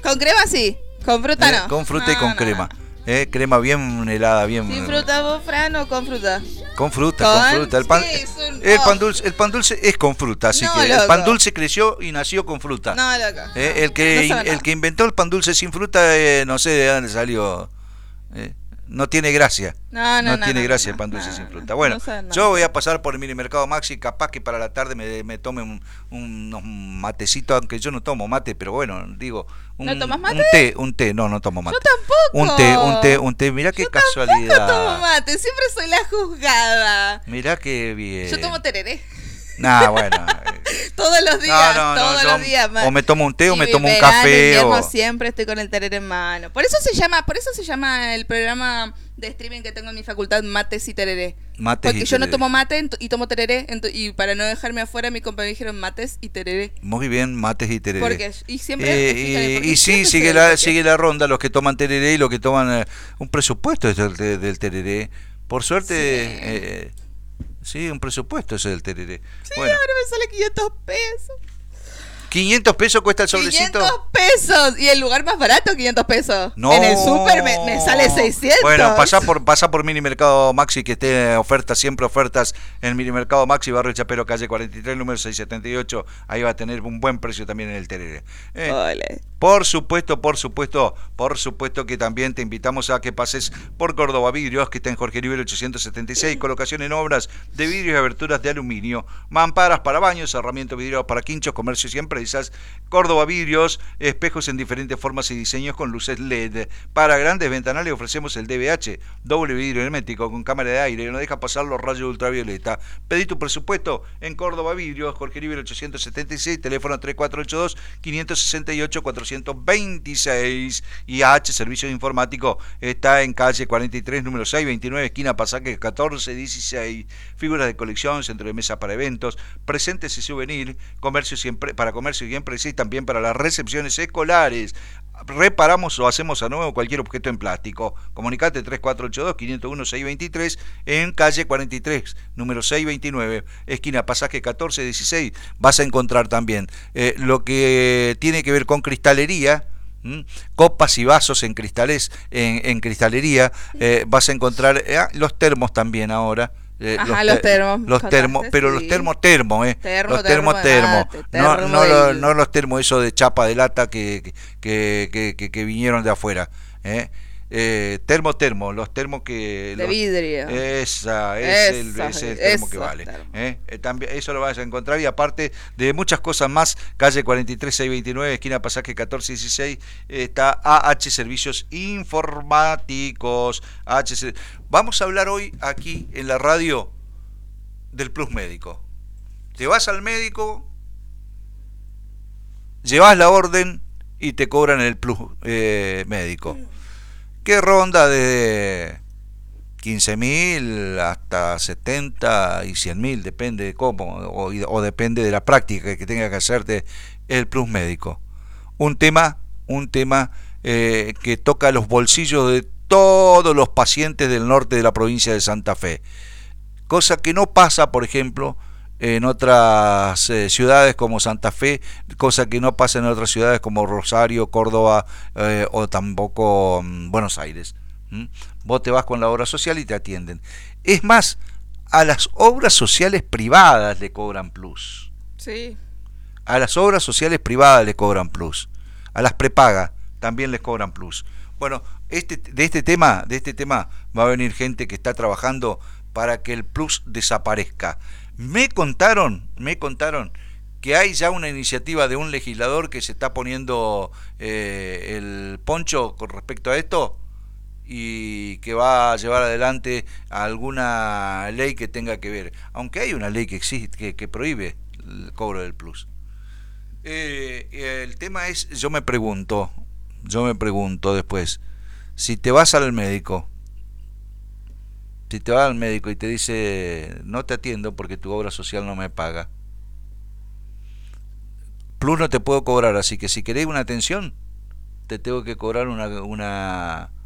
Con crema sí, con fruta no. Con fruta y con No. crema. Crema bien helada, bien. ¿Sin fruta vos, Fran, o con fruta? Con fruta. El pan, Sí, es un- el pan dulce es con fruta, así No, que loco. el pan dulce creció y nació con fruta. No, loco. No. El No sabe nada. que inventó el pan dulce sin fruta, no sé de dónde salió. No tiene gracia. No, Tiene gracia el no, pan dulce no, sin no, fruta. Bueno, no sabe nada. yo voy a pasar por el mini mercado Maxi, capaz que para la tarde me tome unos matecitos, aunque yo no tomo mate, pero bueno, digo, ¿No tomas mate? un té, no tomo mate. Yo tampoco. Un té, mirá qué Yo casualidad. tampoco tomo mate, siempre soy la juzgada. Mirá qué bien. Yo tomo tereré. Nah, bueno. Todos los días, todos yo los días. o me tomo un té o Y me tomo un verano, café. invierno, siempre estoy con el tereré en mano. Por eso se llama el programa de streaming que tengo en mi facultad, Mates y Tereré. Mates Porque y yo no tereré. tomo mate y tomo tereré. Y para no dejarme afuera, mi compañero dijeron mates y tereré. Muy bien, mates y tereré. Porque, y siempre. Y sí, sigue la ronda, los que toman tereré y los que toman un presupuesto es del tereré. Por suerte, sí, un presupuesto es el tereré. Sí, Bueno, ahora me sale 500 pesos. 500 pesos cuesta el sobrecito. 500 pesos. Y el lugar más barato, 500 pesos. No. En el súper me sale 600. Bueno, pasá por Mini Mercado Maxi, que esté ofertas, siempre ofertas en Mini Mercado Maxi, Barrio Chapero, calle 43, número 678. Ahí va a tener un buen precio también en el tereré. Ole. Por supuesto que también te invitamos a que pases por Córdoba Vidrios, que está en Jorge Rivero 876, colocación en obras de vidrios y aberturas de aluminio, mamparas para baños, herramientas vidrios para quinchos, comercios y empresas. Córdoba Vidrios, espejos en diferentes formas y diseños con luces LED. Para grandes ventanales ofrecemos el DBH, doble vidrio hermético con cámara de aire, que no deja pasar los rayos ultravioleta. Pedí tu presupuesto en Córdoba Vidrios, Jorge Rivero 876, teléfono 3482 568 426, y H Servicio Informático está en calle 43, número 629, esquina Pasaje 1416. Figuras de colección, centro de mesa para eventos, presentes y souvenir, para comercio y empresas, y también para las recepciones escolares. Reparamos o hacemos a nuevo cualquier objeto en plástico. Comunicate 3482-501-623 en calle 43, número 629, esquina Pasaje 1416. Vas a encontrar también lo que tiene que ver con cristalería, copas y vasos en cristalería. Vas a encontrar los termos también ahora. Ajá, los termos. Los termos, pero sí. los termo. Los termos. No los termos esos de chapa de lata que vinieron de afuera. Los termos que... De vidrio. Es el termo que vale. También, eso lo vas a encontrar, y aparte de muchas cosas más, calle 43, 629, esquina Pasaje 1416, está AH Servicios Informáticos. Vamos a hablar hoy aquí en la radio del Plus Médico. Te vas al médico, llevas la orden y te cobran el Plus Médico. ¿Qué ronda de 15.000 hasta 70 y 100.000? Depende de cómo, o depende de la práctica que tenga que hacerte el Plus Médico. Un tema que toca los bolsillos de todos los pacientes del norte de la provincia de Santa Fe. Cosa que no pasa, por ejemplo, en otras ciudades como Santa Fe, cosa que no pasa en otras ciudades como Rosario, Córdoba o tampoco Buenos Aires. Vos te vas con la obra social y te atienden. Es más, a las obras sociales privadas le cobran plus. Sí. A las obras sociales privadas le cobran plus. A las prepagas también les cobran plus. Bueno, de este tema va a venir gente que está trabajando para que el plus desaparezca. Me contaron que hay ya una iniciativa de un legislador que se está poniendo el poncho con respecto a esto, y que va a llevar adelante alguna ley que tenga que ver, aunque hay una ley que existe que prohíbe el cobro del plus. El tema es, yo me pregunto después, si te vas al médico y te dice no te atiendo porque tu obra social no me paga, plus no te puedo cobrar, así que si querés una atención te tengo que cobrar una